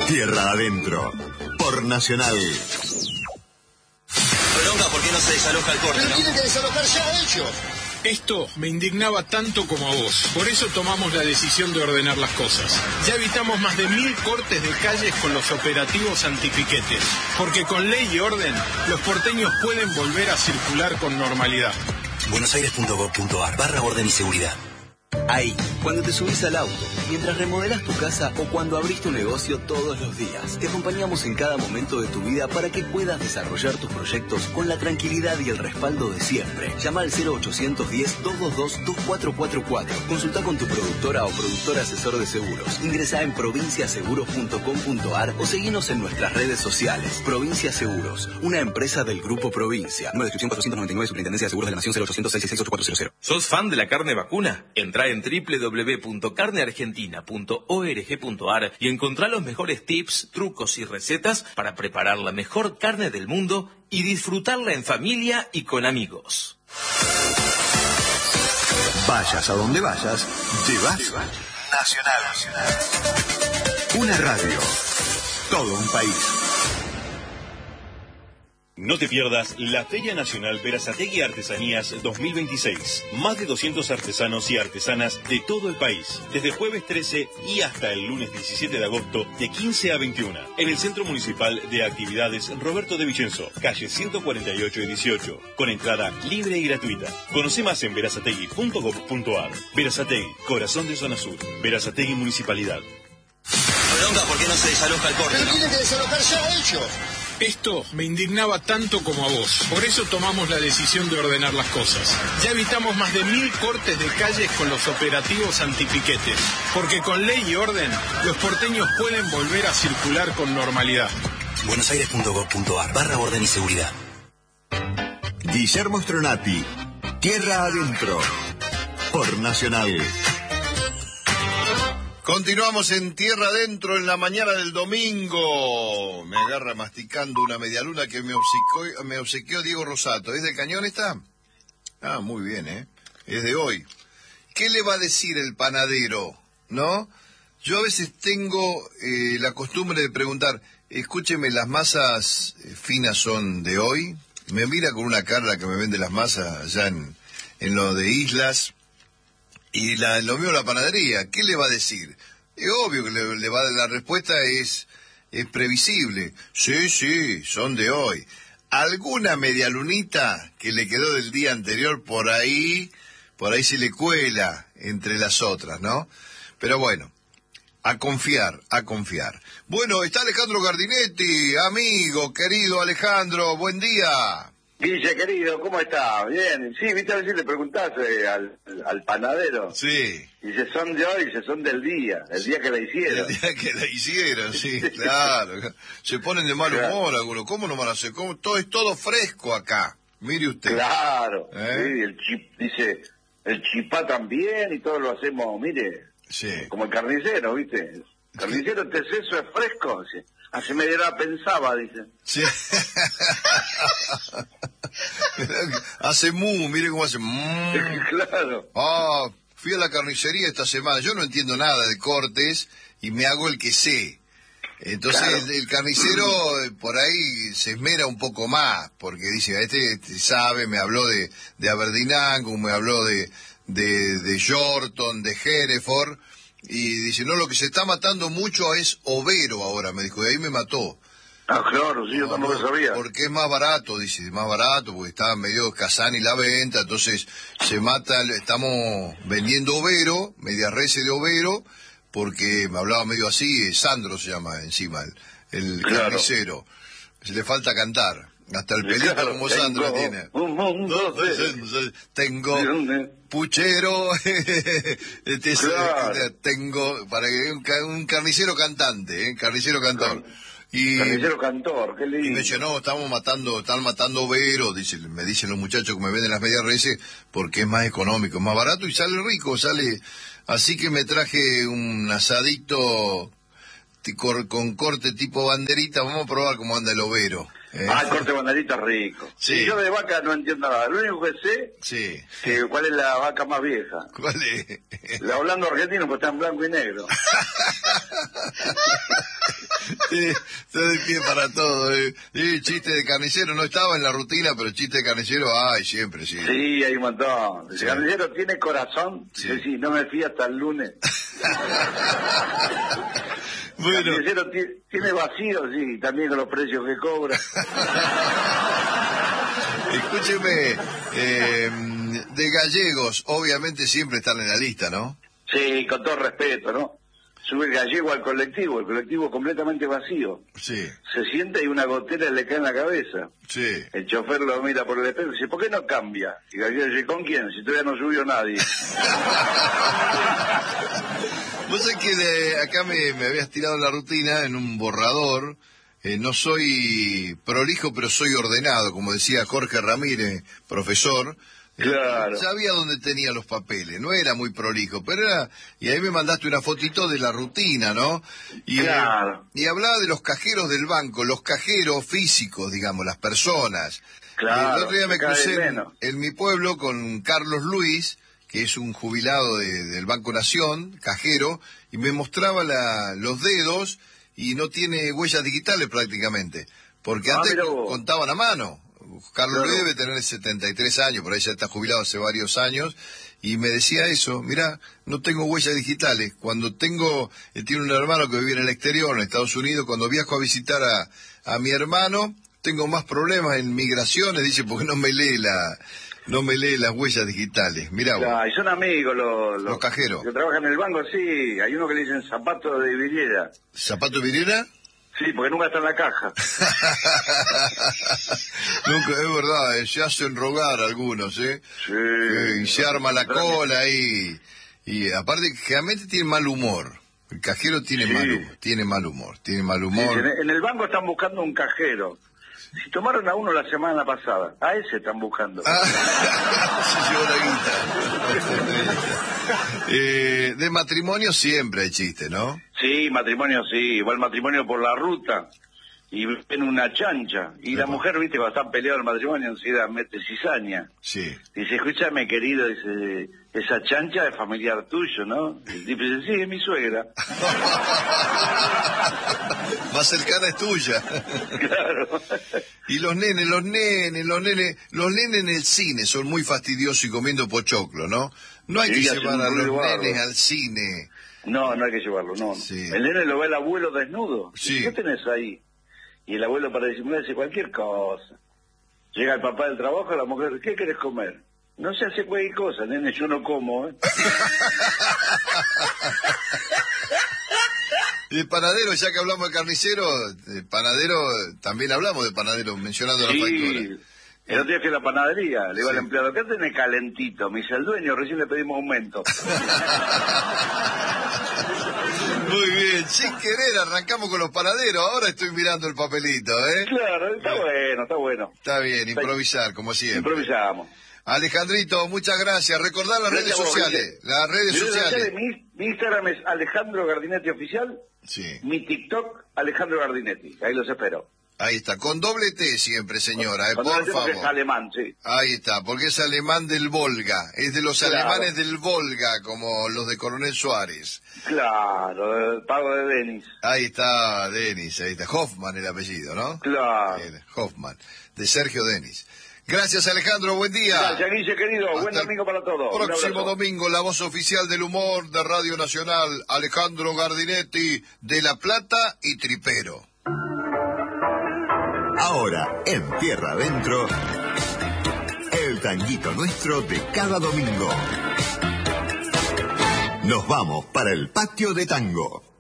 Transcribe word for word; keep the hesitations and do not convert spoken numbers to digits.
Tierra adentro, por Nacional. Bronca, ¿por qué no se desaloja el corte? Pero ¿no? tienen que desalojar ya ellos. Esto me indignaba tanto como a vos. Por eso tomamos la decisión de ordenar las cosas. Ya evitamos más de mil cortes de calles con los operativos antipiquetes. Porque con ley y orden, los porteños pueden volver a circular con normalidad. buenosaires.gov.ar barra orden y seguridad. Ahí, cuando te subís al auto, mientras remodelás tu casa o cuando abrís tu negocio todos los días, te acompañamos en cada momento de tu vida para que puedas desarrollar tus proyectos con la tranquilidad y el respaldo de siempre. Llama al cero ochocientos diez, doscientos veintidós, veinticuatro cuarenta y cuatro. Consulta con tu productora o productor asesor de seguros. Ingresá en provincia seguros punto com punto ar o seguinos en nuestras redes sociales. Provincia Seguros, una empresa del Grupo Provincia. Número de inscripción cuatrocientos noventa y nueve, Superintendencia de Seguros de la Nación, cero ochocientos seis seis seis ocho cuatro cero cero. ¿Sos fan de la carne vacuna? Entrá en doble u doble u doble u punto carne argentina punto org punto ar y encontrá los mejores tips, trucos y recetas para preparar la mejor carne del mundo y disfrutarla en familia y con amigos. Vayas a donde vayas, llevas Nacional. Una radio, todo un país. No te pierdas la Feria Nacional Berazategui Artesanías dos mil veintiséis. Más de doscientos artesanos y artesanas de todo el país. Desde el jueves trece y hasta el lunes diecisiete de agosto, de quince a veintiuna. En el Centro Municipal de Actividades Roberto de Vicenzo, calle ciento cuarenta y ocho y dieciocho. Con entrada libre y gratuita. Conoce más en berazategui punto gov punto ar. Berazategui, corazón de zona sur. Berazategui Municipalidad. Bronca, ¿por qué no se desaloja el corte? Pero ¿no? tienen que desalojar ya ellos. Esto me indignaba tanto como a vos. Por eso tomamos la decisión de ordenar las cosas. Ya evitamos más de mil cortes de calles con los operativos antipiquetes. Porque con ley y orden, los porteños pueden volver a circular con normalidad. buenosaires.gov.ar barra orden y seguridad. Guillermo Stronati, Tierra adentro, por Nacional. Continuamos en Tierra Adentro en la mañana del domingo. Me agarra masticando una medialuna que me obsequió, me obsequió Diego Rosato. ¿Es del Cañón esta? Ah, muy bien, ¿eh? Es de hoy. ¿Qué le va a decir el panadero? ¿No? Yo a veces tengo eh, la costumbre de preguntar, escúcheme, ¿las masas finas son de hoy? Me mira con una cara que me vende las masas allá en, en lo de Islas. Y la, lo mío la panadería, ¿qué le va a decir? Es obvio que le, le va a dar la respuesta, es, es previsible. Sí, sí, son de hoy. Alguna medialunita que le quedó del día anterior por ahí, por ahí se le cuela entre las otras, ¿no? Pero bueno, a confiar, a confiar. Bueno, está Alejandro Gardinetti, amigo, querido Alejandro, buen día. Guille, querido, ¿cómo está? Bien. Sí, viste, a ver si le preguntás eh, al, al panadero. Sí. Y se son de hoy, se son del día, el día que la hicieron. El día que la hicieron, sí, claro. Se ponen de mal humor algunos. ¿Cómo no van a hacer? ¿Cómo? Todo es todo fresco acá. Mire usted. Claro. ¿Eh? Sí, el chip, dice, el chipá también y todo lo hacemos, mire, Sí. como el carnicero, ¿viste? El carnicero, ¿te es eso? ¿Es fresco? Sí. Hace media hora pensaba, dice. Sí. Hace mu, mire cómo hace. Mm. Claro. Ah, fui a la carnicería esta semana. Yo no entiendo nada de cortes y me hago el que sé. Entonces Claro. el, el carnicero eh, por ahí se esmera un poco más, porque dice, este, este sabe, me habló de, de Aberdeen, me habló de, de, de Yorton, de Hereford, y dice, no, lo que se está matando mucho es overo ahora, me dijo, y ahí me mató. Ah, claro, sí, yo No, tampoco no, lo sabía. porque es más barato, dice, más barato, porque está medio Casani la venta, entonces se mata, estamos vendiendo overo, media rece de overo, porque me hablaba medio así, Sandro se llama encima, el, el Claro. carnicero. Se le falta cantar, hasta el pelito Claro, como tengo Sandro tiene. un mundo de- Tengo de- puchero, este es, Claro. eh, tengo, para que un, ca- un carnicero cantante, ¿eh? Carnicero cantor. Y, Carnicero cantor, qué y lindo. me dice, no, estamos matando, están matando overo, dice, me dicen los muchachos que me venden las medias reses, porque es más económico, es más barato y sale rico, sale. Así que me traje un asadito ti- cor- con corte tipo banderita, vamos a probar cómo anda el overo. ¿eh? Ah, el corte de banderita rico. Sí. Y yo de vaca no entiendo nada. Lo único que sé Sí. que cuál es la vaca más vieja. ¿Cuál es? La hablando argentino, pues está en blanco y negro. Sí, está de pie para todo. Eh. Sí, chiste de carnicero no estaba en la rutina, pero chiste de carnicero hay siempre, sí. Sí, hay un montón. El sí. carnicero tiene corazón. Sí, sí, no me fío hasta el lunes. Bueno. El carnicero tiene vacío, sí, también con los precios que cobra. Escúcheme, eh, de gallegos, obviamente siempre están en la lista, ¿no? Sí, con todo respeto, ¿no? Sube el gallego al colectivo, el colectivo completamente vacío. Sí. Se siente y una gotera le cae en la cabeza. Sí. El chofer lo mira por el espejo y dice, ¿por qué no cambia? Y el gallego dice, ¿con quién? Si todavía no subió nadie. Vos sabés que de acá me, me habías tirado la rutina en un borrador. Eh, no soy prolijo, pero soy ordenado, como decía Jorge Ramírez, profesor. Claro. Eh, sabía dónde tenía los papeles, no era muy prolijo, pero era... Y ahí me mandaste una fotito de la rutina, ¿no? Y, claro. eh, y hablaba de los cajeros del banco, los cajeros físicos, digamos, las personas. Claro. Eh, el otro día me crucé en, menos. en mi pueblo con Carlos Luis, que es un jubilado de, del Banco Nación, cajero, y me mostraba la, los dedos y no tiene huellas digitales prácticamente, porque ah, antes contaban a mano. Carlos Luis debe tener setenta y tres años, por ahí ya está jubilado hace varios años, y me decía eso, mirá, no tengo huellas digitales. Cuando tengo, él tiene un hermano que vive en el exterior, en Estados Unidos, cuando viajo a visitar a, a mi hermano, tengo más problemas en migraciones, dice, porque no me lee la... No me lee las huellas digitales, mirá vos. Ah, y son amigos los, los, los cajeros. Que trabajan en el banco, sí. Hay uno que le dicen zapato de vidriera. ¿Zapato de vidriera? Sí, porque nunca está en la caja. Nunca, es verdad, eh, se hacen rogar algunos, ¿eh? Sí. Eh, y se arma la cola ahí. Y, y aparte, generalmente tiene mal humor. El cajero tiene sí. mal humor, tiene mal humor, tiene mal humor. Sí, en el banco están buscando un cajero. Si tomaron a uno la semana pasada, a ese están buscando. Ah, se llevó la guita. eh, de matrimonio siempre hay chiste, ¿no? Sí, matrimonio sí. Va el matrimonio por la ruta y ven una chancha. Y la mujer, viste, cuando están peleados el matrimonio, enseguida mete cizaña. Sí. Dice, escúchame, querido, dice, esa chancha es familiar tuyo, ¿no? Y el tipo dice, sí, es mi suegra. Más cercana es tuya. Claro. Y los nenes, los nenes, los nenes, los nenes en el cine son muy fastidiosos y comiendo pochoclo, ¿no? No hay sí, que llevar a los barro. nenes al cine. No, no hay que llevarlo, no. Sí. El nene lo ve el abuelo desnudo. Sí. ¿Qué tenés ahí? Y el abuelo, para disimular, dice cualquier cosa. Llega el papá del trabajo, la mujer, ¿qué querés comer? No se hace cualquier cosa, nene, yo no como, ¿eh? Y el panadero, ya que hablamos de carnicero, el panadero, también hablamos de panadero, mencionando sí, la factura. El otro día fui a la panadería, le digo sí. al empleado, ¿qué tenés calentito? Me dice, el dueño, recién le pedimos aumento. Muy bien, sin querer arrancamos con los panaderos, ahora estoy mirando el papelito, ¿eh? Claro, está bien. bueno, está bueno. Está bien, improvisar, como siempre. Improvisamos. Alejandrito, muchas gracias. Recordar las redes sociales. Las redes sociales. Mi, mi Instagram es Alejandro Gardinetti Oficial. Sí. Mi TikTok, Alejandro Gardinetti. Ahí los espero. Ahí está, con doble T siempre, señora, eh, con por favor. Es alemán, sí. Ahí está, porque es alemán del Volga, es de los claro. alemanes del Volga, como los de Coronel Suárez. Claro, el pago de Denis. Ahí está Denis, ahí está, Hoffman el apellido, ¿no? Claro. Eh, Hoffman, de Sergio Denis. Gracias, Alejandro, buen día. Gracias, Guille, querido, hasta buen domingo para todos. Próximo domingo, la voz oficial del humor de Radio Nacional, Alejandro Gardinetti, de La Plata y Tripero. Ahora, en Tierra Adentro, el tanguito nuestro de cada domingo. Nos vamos para el patio de tango.